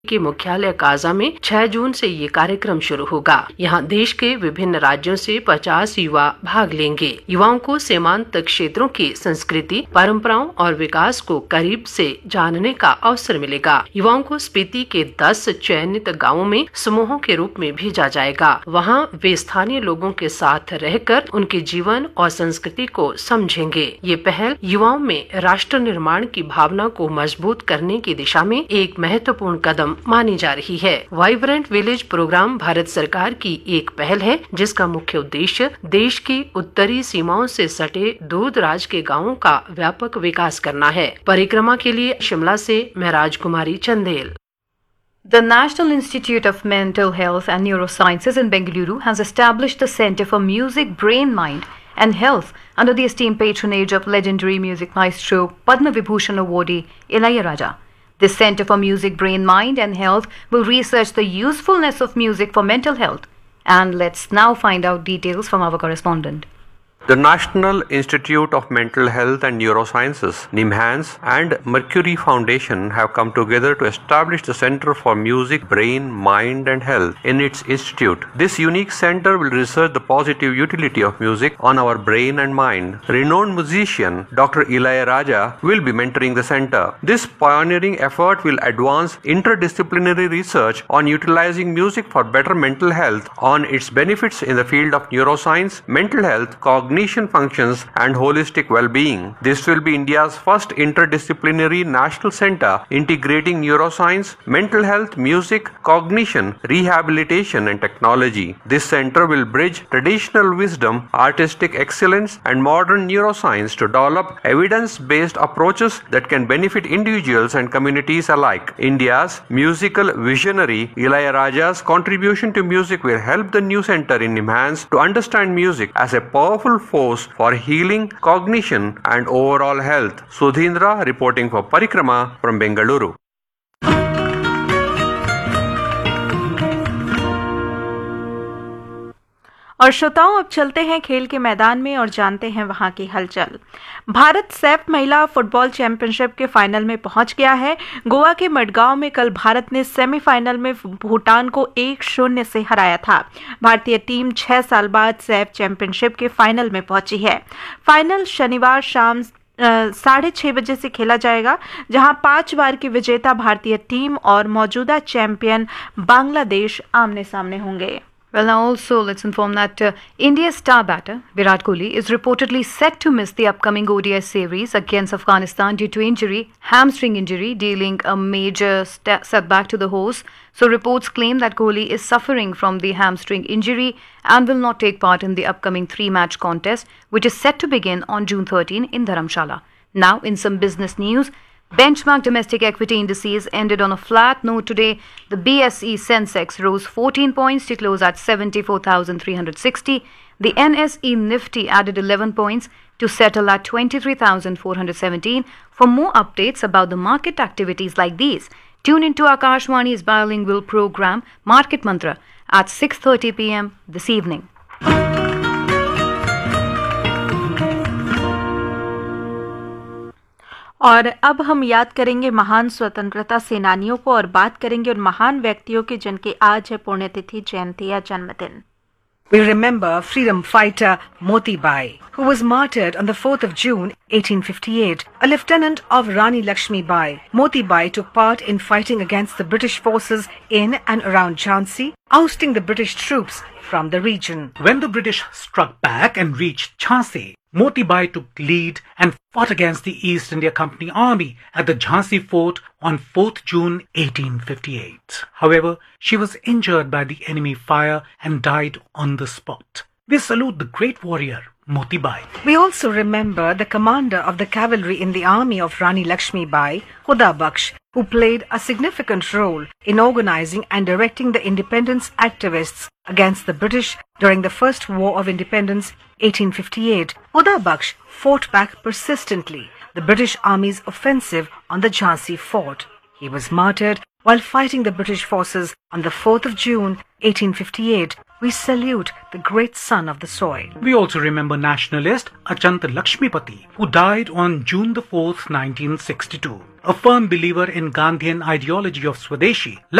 के मुख्यालय काजा में 6 जून से ये कार्यक्रम शुरू होगा। यहाँ देश के विभिन्न राज्यों से 50 युवा भाग लेंगे। युवाओं को सीमांत क्षेत्रों की संस्कृति, परंपराओं और विकास को करीब से जानने का अवसर मिलेगा। युवाओं को स्पीति के 10 चयनित गाँवों में समूहों के रूप में भेजा जाएगा। वहाँ वे स्थानीय लोगों के साथ रहकर उनके जीवन और संस्कृति को समझेंगे। ये पहल युवाओं में राष्ट्र निर्माण की भावना को मजबूत करने की दिशा में एक महत्वपूर्ण कदम मानी जा रही है। वाइब्रेंट विलेज प्रोग्राम भारत सरकार की एक पहल है, जिसका मुख्य उद्देश्य देश की उत्तरी सीमाओं से सटे दूर-दराज के गांवों का व्यापक विकास करना है। परिक्रमा के लिए शिमला से मैं Rajkumari Chandel. The National Institute of Mental Health and Neurosciences in Bengaluru has established the Center for Music, Brain, Mind and Health under the esteemed patronage of legendary music maestro Padma Vibhushan awardee Ilayaraja. This Center for Music, Brain, Mind and Health will research the usefulness of music for mental health. And let's now find out details from our correspondent. The National Institute of Mental Health and Neurosciences, NIMHANS, and Mercury Foundation have come together to establish the Center for Music, Brain, Mind and Health in its institute. This unique center will research the positive utility of music on our brain and mind. Renowned musician Dr. Ilayaraja will be mentoring the center. This pioneering effort will advance interdisciplinary research on utilizing music for better mental health, on its benefits in the field of neuroscience, mental health, cognition functions and holistic well-being. This will be India's first interdisciplinary national center integrating neuroscience, mental health, music, cognition, rehabilitation and technology. This center will bridge traditional wisdom, artistic excellence and modern neuroscience to develop evidence-based approaches that can benefit individuals and communities alike. India's musical visionary Ilayaraja's contribution to music will help the new center in NIMHANS to understand music as a powerful force for healing, cognition and overall health. Sudhindra reporting for Parikrama from Bengaluru. और श्रोताओं, अब चलते हैं खेल के मैदान में और जानते हैं वहां की हलचल। भारत सैफ महिला फुटबॉल चैंपियनशिप के फाइनल में पहुंच गया है। गोवा के मडगांव में कल भारत ने सेमीफाइनल में भूटान को 1-0 से हराया था। भारतीय टीम 6 साल बाद सैफ चैंपियनशिप के फाइनल में पहुंची है। फाइनल शनिवार शाम 6:30 बजे से खेला जाएगा, जहां 5 बार की विजेता भारतीय टीम और मौजूदा चैंपियन बांग्लादेश आमने सामने होंगे। Well, now also let's inform that India's star batter Virat Kohli is reportedly set to miss the upcoming ODI series against Afghanistan due to injury, hamstring injury, dealing a major setback to the host. So reports claim that Kohli is suffering from the hamstring injury and will not take part in the upcoming 3-match contest, which is set to begin on June 13 in Dharamshala. Now, in some business news, benchmark domestic equity indices ended on a flat note today. The BSE Sensex rose 14 points to close at 74,360. The NSE Nifty added 11 points to settle at 23,417. For more updates about the market activities like these, tune into Akashwani's bilingual program Market Mantra at 6:30 p.m. this evening. और अब हम याद करेंगे महान स्वतंत्रता सेनानियों को और बात करेंगे उन महान व्यक्तियों की जिनकी आज है पुण्यतिथि, जयंती या जन्मदिन। We remember freedom fighter Moti Bai, who was martyred on the 4th of June 1858, a lieutenant of Rani Lakshmi Bai. Moti Bai took part in fighting against the British forces in and around Jhansi, ousting the British troops from the region. When the British struck back and reached Jhansi, Moti Bai took lead and fought against the East India Company army at the Jhansi fort on 4th June 1858. However, she was injured by the enemy fire and died on the spot. We salute the great warrior Moti Bai. We also remember the commander of the cavalry in the army of Rani Lakshmi Bai, Khuda Bakhsh, who played a significant role in organizing and directing the independence activists against the British during the First War of Independence 1858. Khuda Bakhsh fought back persistently the British Army's offensive on the Jhansi fort. He was martyred while fighting the British forces on the 4th of June 1858. We salute the great son of the soil. We also remember nationalist Achant Lakshmipati, who died on June the 4th, 1962. a firm believer in Gandhian ideology of Swadeshi,